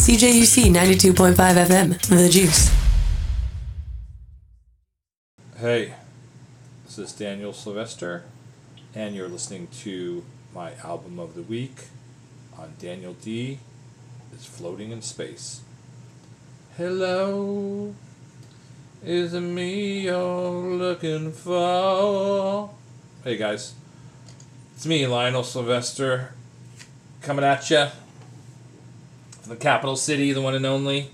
CJUC 92.5 FM, The Juice. Hey, this is Daniel Sylvester, and you're listening to my album of the week on Daniel D. Is Floating in Space. Hello, is it me you're looking for? Hey guys, it's me, Lionel Sylvester, coming at ya from the capital city, the one and only.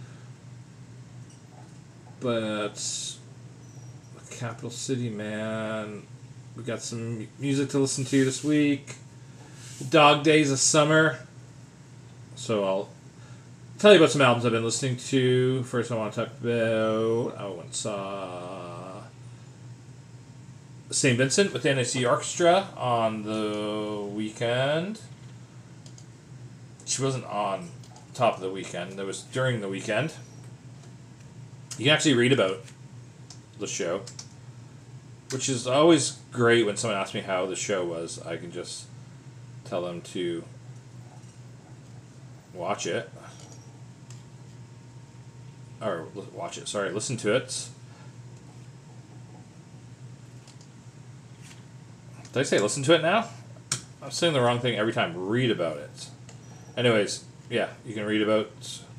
But the capital city, man, we got some music to listen to this week. Dog Days of Summer. So I'll tell you about some albums I've been listening to. First I want to talk about, I went and saw St. Vincent with the NAC Orchestra on the weekend. She wasn't on top of the weekend. That was during the weekend. You can actually read about the show, which is always great when someone asks me how the show was. I can just tell them to watch it. Or watch it, sorry, listen to it. Did I say listen to it now? I'm saying the wrong thing every time. Read about it. Anyways, yeah, you can read about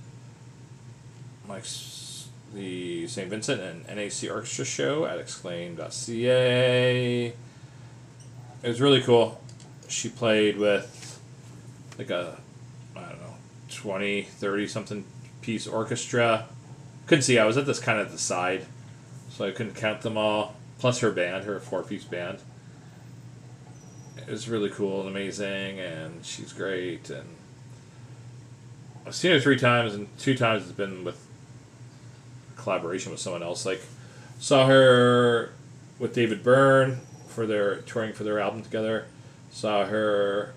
the St. Vincent and NAC Orchestra show at exclaim.ca. It was really cool. She played with like a, I don't know, 20, 30 something piece orchestra. Couldn't see, I was at this kind of at the side, so I couldn't count them all. Plus her band, her 4-piece band. It was really cool and amazing, and she's great. And I've seen her 3 times, and 2 times it's been with collaboration with someone else. Like, saw her with David Byrne for their touring for their album together. Saw her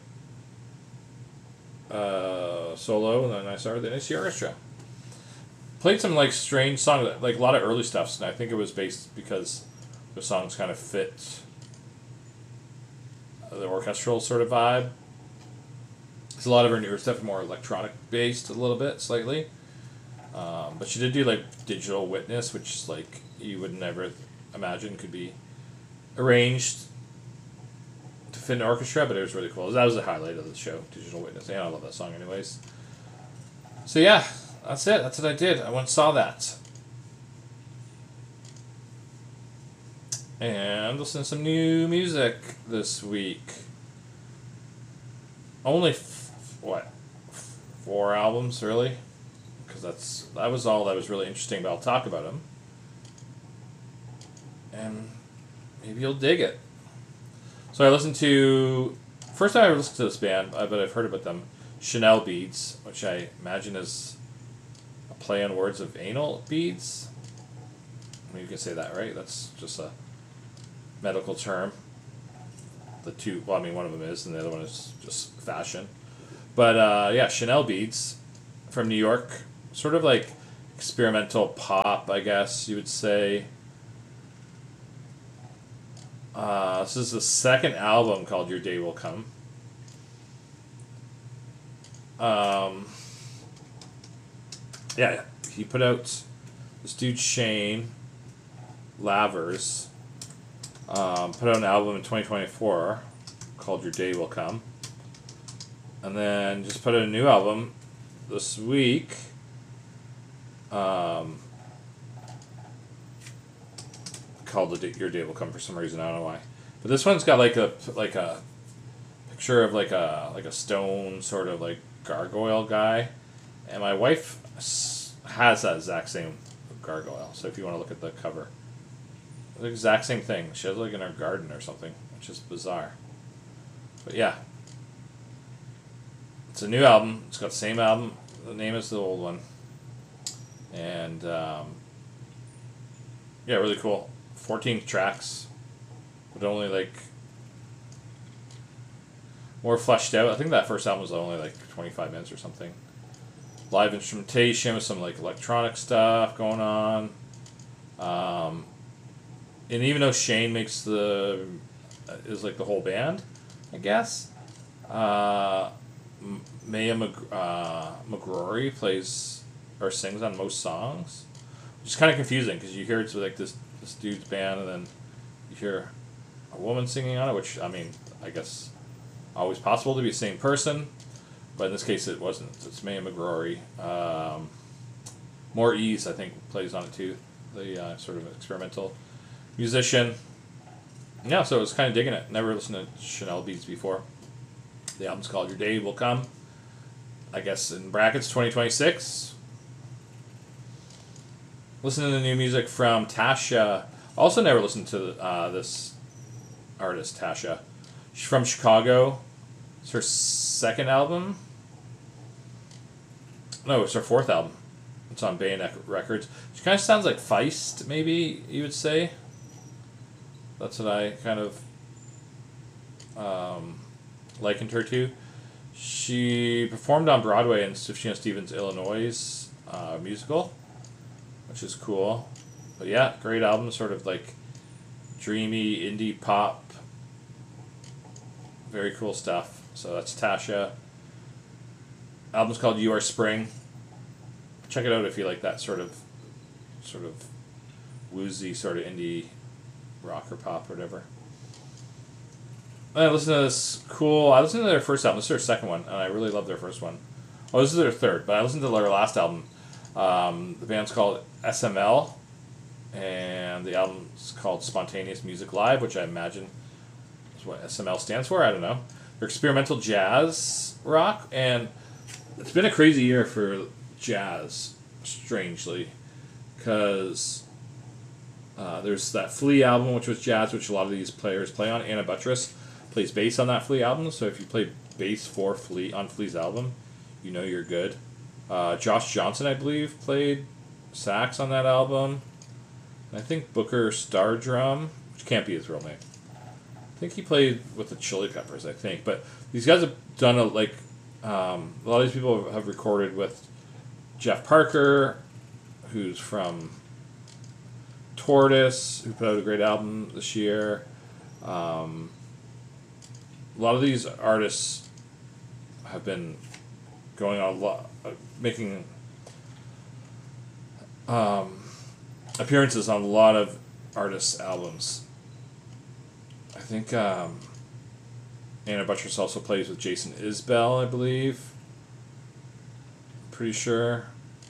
solo, and then I saw her at the NAC Orchestra. Played some like strange songs, like a lot of early stuff, and I think it was based because the songs kind of fit the orchestral sort of vibe. Because a lot of her newer stuff is more electronic based, a little bit, slightly. But she did do like Digital Witness, which is like you would never imagine could be arranged to fit an orchestra, but it was really cool. That was the highlight of the show, Digital Witness. Yeah, I love that song anyways. So yeah, that's it. That's what I did. I went and saw that. And listened to some new music this week. Only, 4 albums, really? Because that was all that was really interesting, but I'll talk about them. And maybe you'll dig it. So I listened to... First time I listened to this band, but I've heard about them, Chanel Beads, which I imagine is a play on words of anal beads. I mean, you can say that, right? That's just a medical term. The two, well, I mean, one of them is, and the other one is just fashion. But yeah, Chanel Beads from New York, sort of like experimental pop, I guess you would say. This is the second album called Your Day Will Come. Yeah, he put out this dude Shane Lavers. Put out an album in 2024 called Your Day Will Come. And then just put out a new album this week. Called Your Day Will Come for some reason, I don't know why. But this one's got like a picture of like a stone sort of like gargoyle guy. And my wife has that exact same gargoyle. So if you want to look at the cover. The exact same thing. She has like in her garden or something, which is bizarre. But yeah. It's a new album. It's got the same album. The name is the old one. And yeah, really cool. 14 tracks. But only like more fleshed out. I think that first album was only like 25 minutes or something. Live instrumentation with some like electronic stuff going on. And even though Shane makes is like the whole band, I guess. McGrory plays or sings on most songs, which is kind of confusing because you hear it's like this dude's band and then you hear a woman singing on it, which I mean I guess always possible to be the same person, but in this case it wasn't. It's Maya McGrory. More Ease I think plays on it too, the sort of experimental musician. Yeah, so I was kind of digging it. Never listened to Chanel Beats before. The album's called Your Day Will Come. I guess in brackets 2026. Listen to the new music from Tasha. Also never listened to this artist, Tasha. She's from Chicago. It's her second album. No, it's her fourth album. It's on Bayonet Records. She kind of sounds like Feist, maybe you would say. That's what I kind of likened her to. She performed on Broadway in Sufjan Stevens' Illinois musical, which is cool. But yeah, great album, sort of like dreamy indie pop. Very cool stuff. So that's Tasha. Album's called You Are Spring. Check it out if you like that sort of woozy sort of indie rock or pop or whatever. And I listened to this cool. I listened to their first album. This is their second one, and I really love their first one. Oh, this is their third, but I listened to their last album. The band's called SML, and the album's called Spontaneous Music Live, which I imagine is what SML stands for. I don't know. They're experimental jazz rock, and it's been a crazy year for jazz, strangely, because there's that Flea album, which was jazz, which a lot of these players play on. Anna Buttress plays bass on that Flea album, so if you play bass for Flea on Flea's album, you know you're good. Josh Johnson, I believe, played sax on that album. And I think Booker Stardrum, which can't be his real name. I think he played with the Chili Peppers, I think. But these guys have done a lot of these people have recorded with Jeff Parker, who's from Tortoise, who put out a great album this year. A lot of these artists have been going on a lot, making appearances on a lot of artists' albums. I think Anna Buttress also plays with Jason Isbell, I believe. Pretty sure.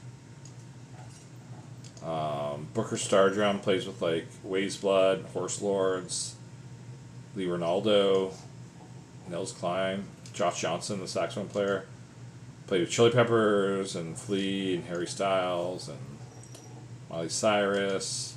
Booker Stardrum plays with like Waves Blood, Horse Lords, Lee Ronaldo, Nels Cline, Josh Johnson, the saxophone player, played with Chili Peppers and Flea and Harry Styles and Miley Cyrus.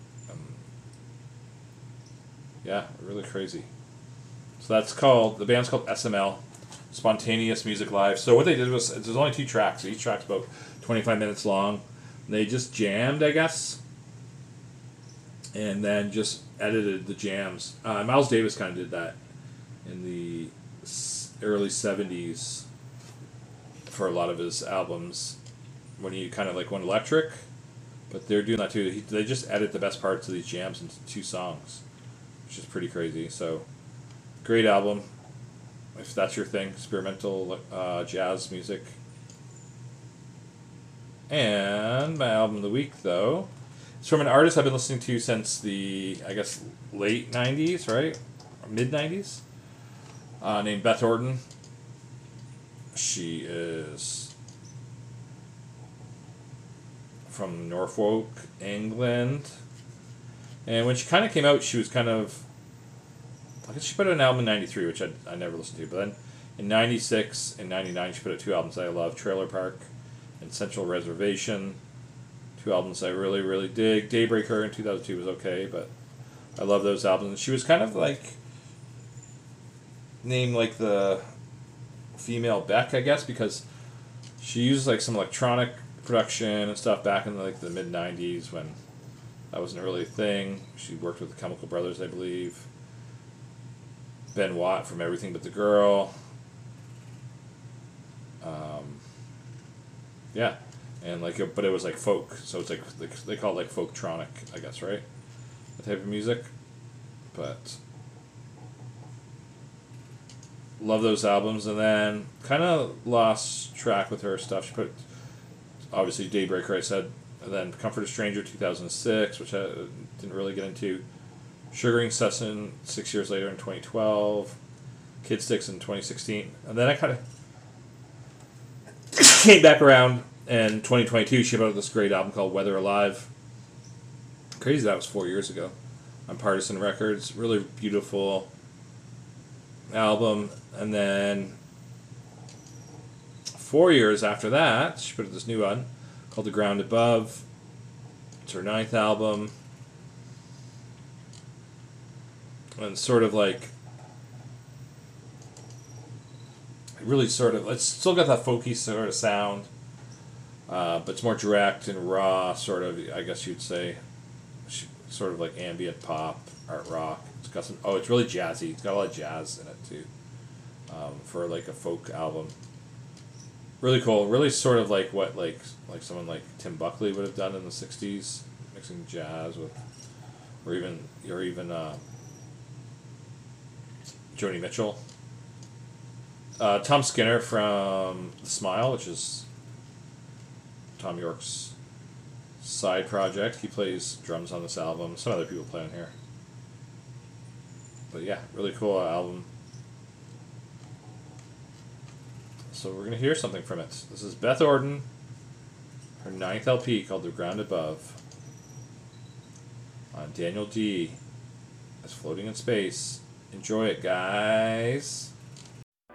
Yeah, really crazy. So the band's called SML, Spontaneous Music Live. So what they did was, there's only 2 tracks. Each track's about 25 minutes long. They just jammed, I guess, and then just edited the jams. Miles Davis kind of did that in the early 70s for a lot of his albums when he kind of like went electric, but they're doing that too. They just edit the best parts of these jams into 2 songs, which is pretty crazy. So, great album. If that's your thing, experimental jazz music. And my album of the week, though, it's from an artist I've been listening to since the, I guess, late 90s, right? Or mid-90s. Named Beth Orton. She is from Norfolk, England. And when she kind of came out, she was kind of, I guess she put out an album in 93, which I never listened to. But then in 96 and 99, she put out 2 albums that I love, Trailer Park and Central Reservation. 2 albums I really, really dig. Daybreaker in 2002 was okay, but I love those albums. And she was kind of like named like the female Beck, I guess, because she used like some electronic production and stuff back in like the mid 90s when that wasn't really a thing. She worked with the Chemical Brothers, I believe. Ben Watt from Everything But the Girl. Yeah, and like, but it was like folk, so it's like they call it like folktronic, I guess, right? The type of music, but love those albums, and then kind of lost track with her stuff. She put, obviously, Daybreaker, I said, and then Comfort a Stranger 2006, which I didn't really get into. Sugaring Session 6 years later in 2012. Kid Sticks in 2016. And then I kind of came back around in 2022. She put out this great album called Weather Alive. Crazy that was 4 years ago. On Partisan Records. Really beautiful album. And then 4 years after that, she put out this new one called The Ground Above. It's her 9th album. And sort of like, really sort of, it's still got that folky sort of sound, but it's more direct and raw, sort of, I guess you'd say, sort of like ambient pop, art rock. It's got some, it's really jazzy. It's got a lot of jazz in it too, for like a folk album. Really cool. Really sort of like what like someone like Tim Buckley would have done in the 60s, mixing jazz with, or even Joni Mitchell. Tom Skinner from The Smile, which is Tom York's side project. He plays drums on this album. Some other people play on here. But yeah, really cool album. So we're going to hear something from it. This is Beth Orton, her 9th LP called The Ground Above, on Daniel D. as Floating in Space. Enjoy it, guys.